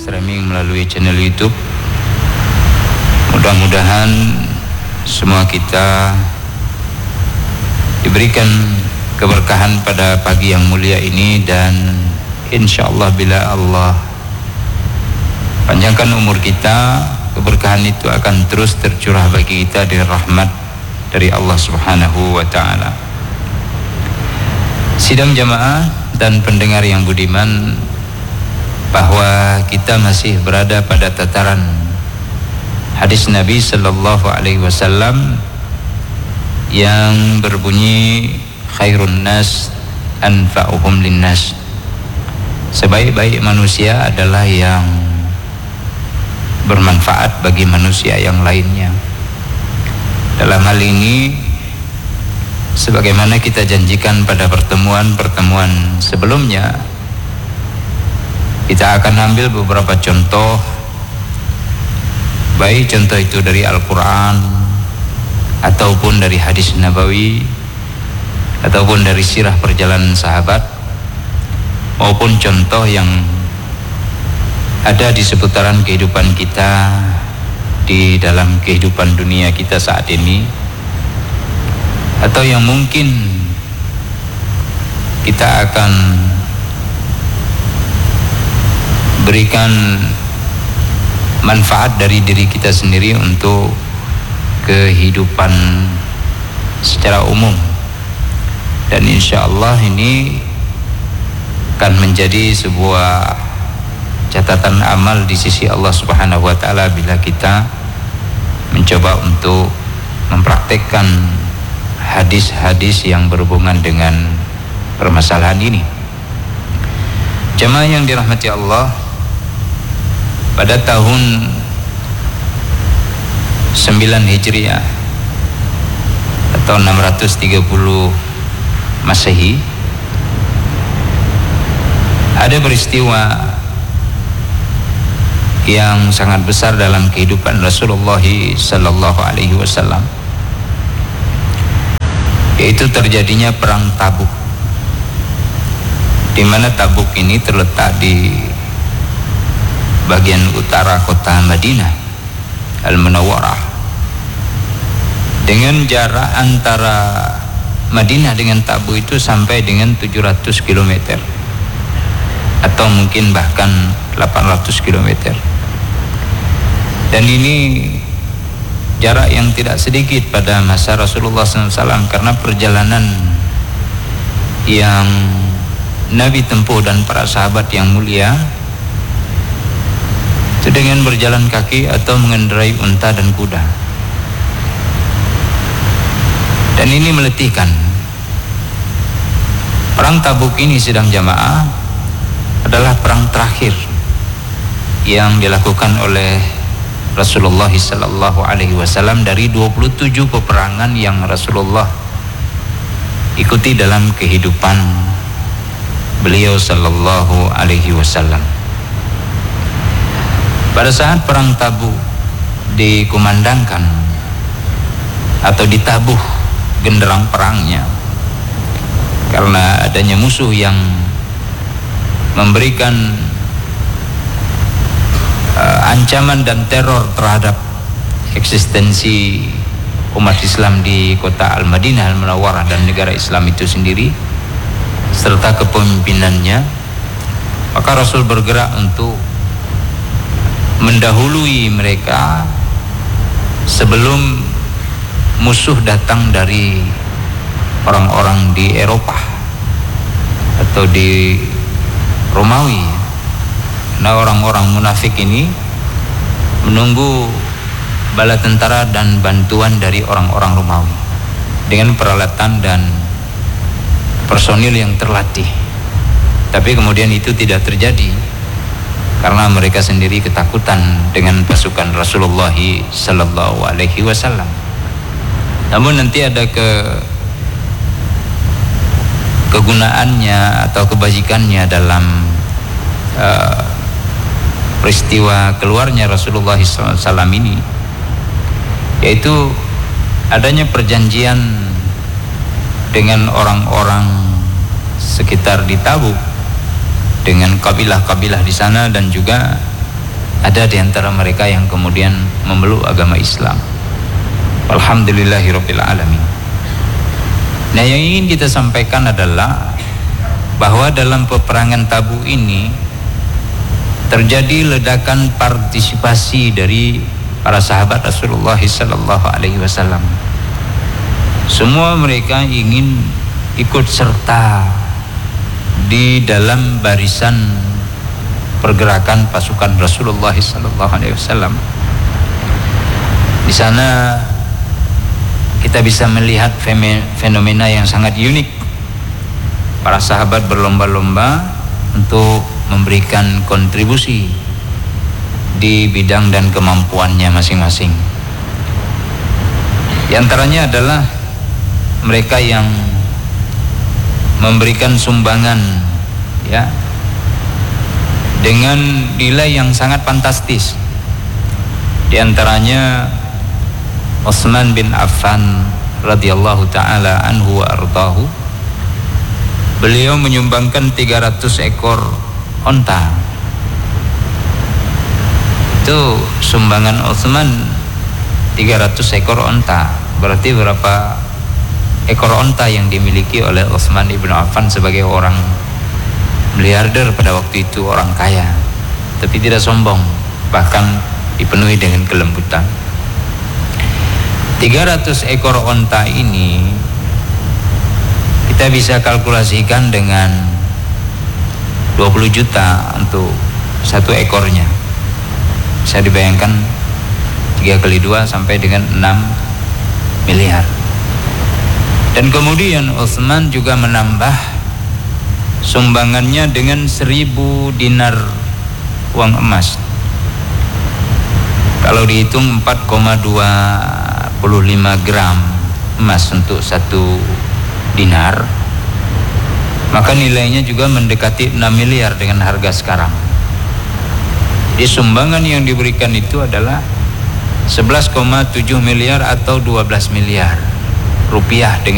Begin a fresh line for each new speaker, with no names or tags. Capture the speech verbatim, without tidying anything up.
streaming melalui channel YouTube. Mudah-mudahan semua kita diberikan keberkahan pada pagi yang mulia ini, dan insyaallah bila Allah panjangkan umur kita, keberkahan itu akan terus tercurah bagi kita dari rahmat dari Allah Subhanahu wa taala. Sidang jamaah dan pendengar yang budiman, bahwa kita masih berada pada tataran hadis Nabi sallallahu alaihi wasallam yang berbunyi khairun nas anfa'uhum linnas. Sebaik-baik manusia adalah yang bermanfaat bagi manusia yang lainnya. Dalam hal ini, sebagaimana kita janjikan pada pertemuan-pertemuan sebelumnya, kita akan ambil beberapa contoh, baik contoh itu dari Al-Quran ataupun dari hadis Nabawi ataupun dari sirah perjalanan sahabat, maupun contoh yang ada di seputaran kehidupan kita, di dalam kehidupan dunia kita saat ini, atau yang mungkin kita akan berikan manfaat dari diri kita sendiri untuk kehidupan secara umum. Dan insyaallah ini akan menjadi sebuah catatan amal di sisi Allah Subhanahu wa taala bila kita mencoba untuk mempraktekkan hadis-hadis yang berhubungan dengan permasalahan ini. Jemaah yang dirahmati Allah, pada tahun sembilan Hijriah atau enam ratus tiga puluh Masehi, ada peristiwa yang sangat besar dalam kehidupan Rasulullah sallallahu alaihi wasallam, yaitu terjadinya perang Tabuk, di mana Tabuk ini terletak di bagian utara kota Madinah Al-Munawwarah, dengan jarak antara Madinah dengan Tabuk itu sampai dengan tujuh ratus kilometer atau mungkin bahkan delapan ratus kilometer. Dan ini jarak yang tidak sedikit pada masa Rasulullah shallallahu alaihi wasallam, karena perjalanan yang Nabi tempuh dan para sahabat yang mulia itu dengan berjalan kaki atau mengendarai unta dan kuda. Dan ini meletihkan. Perang Tabuk ini, sidang jamaah, adalah perang terakhir yang dilakukan oleh Rasulullah sallallahu alaihi wasallam dari dua puluh tujuh peperangan yang Rasulullah ikuti dalam kehidupan beliau sallallahu alaihi wasallam. Pada saat perang Tabuk dikumandangkan atau ditabuh genderang perangnya, karena adanya musuh yang memberikan uh, ancaman dan teror terhadap eksistensi umat Islam di kota Al-Madinah Al-Munawwarah dan negara Islam itu sendiri serta kepemimpinannya, maka Rasul bergerak untuk mendahului mereka sebelum musuh datang dari orang-orang di Eropa atau di Romawi. Nah, orang-orang munafik ini menunggu bala tentara dan bantuan dari orang-orang Romawi dengan peralatan dan personil yang terlatih. Tapi kemudian itu tidak terjadi karena mereka sendiri ketakutan dengan pasukan Rasulullah sallallahu alaihi wasallam. Namun nanti ada ke kegunaannya atau kebajikannya dalam uh, peristiwa keluarnya Rasulullah sallallahu alaihi wasallam ini, yaitu adanya perjanjian dengan orang-orang sekitar di Tabuk, dengan kabilah-kabilah di sana, dan juga ada di antara mereka yang kemudian memeluk agama Islam. Alhamdulillahirabbil alamin. Nah, yang ingin kita sampaikan adalah bahwa dalam peperangan Tabuk ini terjadi ledakan partisipasi dari para sahabat Rasulullah sallallahu alaihi wasallam. Semua mereka ingin ikut serta di dalam barisan pergerakan pasukan Rasulullah sallallahu alaihi wasallam. Di sana kita bisa melihat fenomena yang sangat unik. Para sahabat berlomba-lomba untuk memberikan kontribusi di bidang dan kemampuannya masing-masing. Di antaranya adalah mereka yang memberikan sumbangan, ya, dengan nilai yang sangat fantastis. Di antaranya Utsman bin Affan radhiyallahu taala anhu wa ardahu. Beliau menyumbangkan tiga ratus ekor onta. Itu sumbangan Utsman, tiga ratus ekor onta. Berarti berapa ekor onta yang dimiliki oleh Utsman ibn Affan sebagai orang miliarder pada waktu itu, orang kaya, tapi tidak sombong, bahkan dipenuhi dengan kelembutan. tiga ratus ekor onta ini kita bisa kalkulasikan dengan dua puluh juta untuk satu ekornya. Bisa dibayangkan tiga kali dua sampai dengan enam miliar. Dan kemudian Utsman juga menambah sumbangannya dengan seribu dinar uang emas. Kalau dihitung empat koma dua puluh lima gram emas untuk satu dinar, maka nilainya juga mendekati enam miliar dengan harga sekarang. Di sumbangan yang diberikan itu adalah sebelas koma tujuh miliar atau dua belas miliar rupiah dengan